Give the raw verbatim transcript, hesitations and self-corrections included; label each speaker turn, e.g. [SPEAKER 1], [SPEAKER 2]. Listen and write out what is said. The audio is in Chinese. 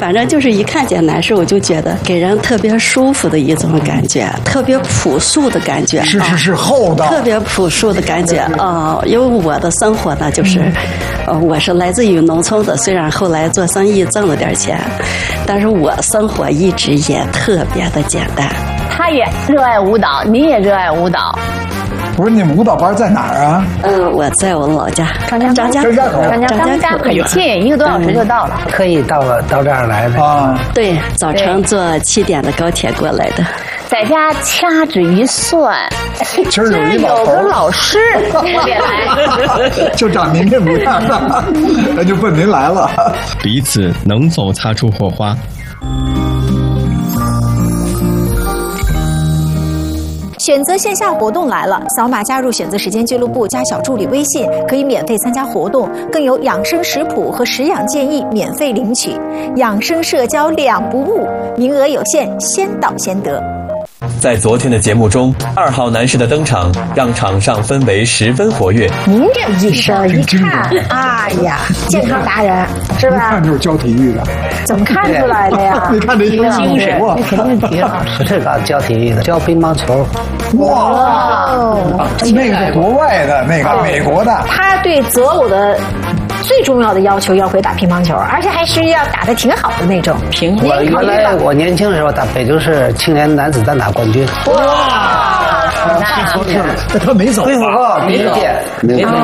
[SPEAKER 1] 反正就是一看见难受，就觉得给人特别舒服的一种感觉，特别朴素的感觉。
[SPEAKER 2] 是是是，厚道。
[SPEAKER 1] 特别朴素的感觉啊、呃！因为我的生活呢，就是，呃，我是来自于农村的，虽然后来做生意挣了点钱，但是我生活一直也特别的简单。
[SPEAKER 3] 他也热爱舞蹈，你也热爱舞蹈。
[SPEAKER 2] 不是，你们舞蹈班在哪儿啊？
[SPEAKER 1] 嗯，我在我老家
[SPEAKER 3] 张家
[SPEAKER 1] 张家
[SPEAKER 2] 张家口，
[SPEAKER 3] 张家张家很近，一个多小时就到了。
[SPEAKER 4] 可以到到这儿来的
[SPEAKER 2] 啊？
[SPEAKER 1] 对，早晨坐七点的高铁过来的。
[SPEAKER 3] 在家掐指一算，
[SPEAKER 2] 今儿有一
[SPEAKER 3] 有个老师得来，
[SPEAKER 2] 就长您这模样，那就奔您来了。
[SPEAKER 5] 彼此能否擦出火花？
[SPEAKER 6] 选择线下活动来了，扫码加入选择时间俱乐部，加小助理微信，可以免费参加活动，更有养生食谱和食养建议免费领取，养生社交两不误，名额有限，先到先得。
[SPEAKER 7] 在昨天的节目中，二号男士的登场让场上氛围十分活跃。
[SPEAKER 3] 您这一身一看，哎呀，健康达人是吧？
[SPEAKER 2] 一看就是教体育的，
[SPEAKER 3] 怎么看出来的呀？
[SPEAKER 2] 你看这一身
[SPEAKER 3] 精神，
[SPEAKER 2] 哇，
[SPEAKER 3] 那肯定是体育老师。
[SPEAKER 4] 是这个教体育的，教乒乓球。
[SPEAKER 2] 哇，那个是国外的，那个美国的。
[SPEAKER 3] 他对择偶的最重要的要求要会打乒乓球，而且还是要打得挺好的那种。
[SPEAKER 1] 平
[SPEAKER 4] 我原来我年轻的时候打北京市青年男子单打冠军。
[SPEAKER 3] 哇，
[SPEAKER 2] 那他没走，
[SPEAKER 4] 恢复过，没走，没走。